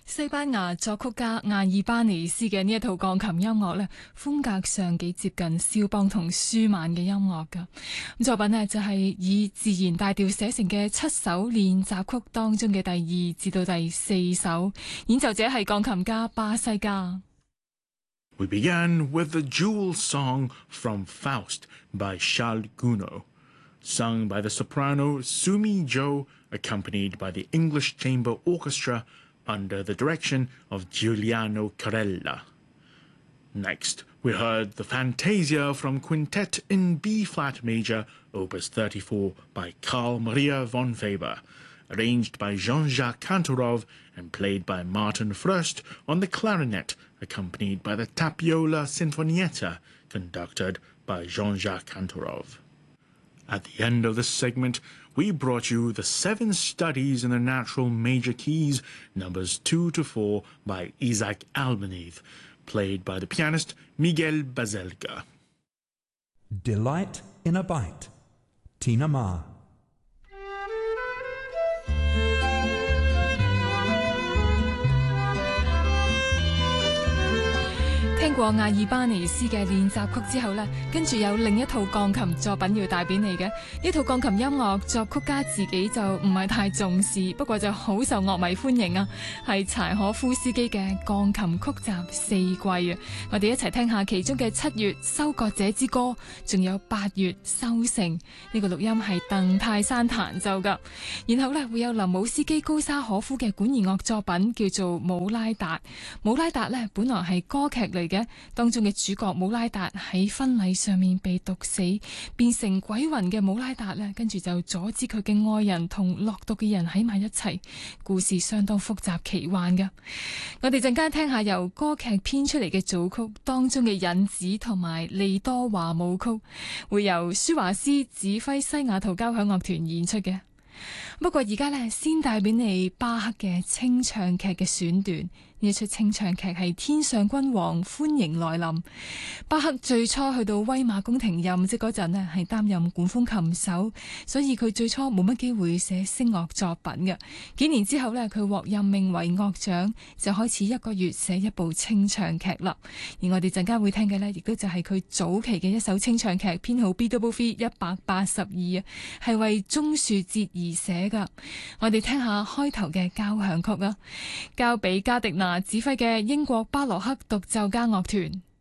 西班牙作曲家亞爾巴尼斯嘅呢一套鋼琴音樂呢，風格上幾接近肖邦同舒曼嘅音樂噶。作品呢，就係以自然大調寫成嘅7首練習曲當中嘅第2至到第4首，演奏者係鋼琴家巴西加。 We began with the Jewel Song from Faust by Charles Gounod, sung by the soprano Sumi Jo, accompanied by the English Chamber Orchestra under the direction of Giuliano Carella. Next, we heard the Fantasia from Quintet in B-flat major, Opus 34 by Carl Maria von Weber, arranged by Jean-Jacques Kantorov and played by Martin Fröst on the clarinet, accompanied by the Tapiola Sinfonietta, conducted by Jean-Jacques Kantorov. At the end of this segment, we brought you the 7 studies in the natural major keys, numbers 2 to 4, by Isaac Albanese, played by the pianist Miguel Baselga. Delight in a Bite, Tina Ma. 聽過亞爾巴尼斯嘅練習曲之後呢，跟住有另一套鋼琴作品要帶俾你嘅。呢套鋼琴音樂作曲家自己就唔係太重視，不過就好受樂迷歡迎啊，係柴可夫斯基嘅鋼琴曲集4季啊。我哋一齊聽下其中嘅7月收割者之歌，仲有8月收成。呢個錄音係鄧泰山彈奏噶。然後呢，會有林姆斯基高沙可夫嘅管弦樂作品叫做姆拉達。姆拉達呢，本來係歌劇嚟嘅，當中嘅主角姆拉達喺婚禮上面被毒死，變成鬼魂嘅姆拉達呢，跟住就阻止佢嘅愛人同落毒嘅人喺埋一齊，故事相當複雜奇幻噶。我哋陣間聽下由歌劇編出嚟嘅組曲當中嘅引子同埋利多華舞曲，會由舒華斯指揮西雅圖交響樂團演出嘅。不過而家呢，先帶俾你巴赫嘅清唱劇嘅選段。呢一出清唱劇係《天上君王歡迎來臨》。巴赫最初去到威瑪宮廷任職嗰陣呢，係擔任管風琴手，所以佢最初冇乜機會寫聲樂作品嘅。幾年之後呢，佢獲任命為樂長，就開始1個月寫一部清唱劇啦。而我哋陣間會聽嘅呢，亦都就係佢早期嘅一首清唱劇，編號 BWV 182啊，係為棕樹節而寫噶。我哋聽下開頭嘅交響曲啊，交俾加迪娜指揮嘅英國巴洛克獨奏家樂團。